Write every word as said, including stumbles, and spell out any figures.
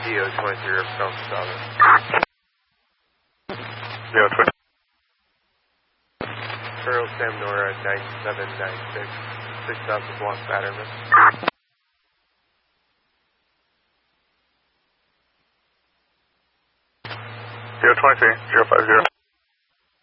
D O twenty-three, South Southern. D O twenty. Colonel Sam Nora nine seven nine six, six thousand block Batterman. D O twenty-three, zero five zero.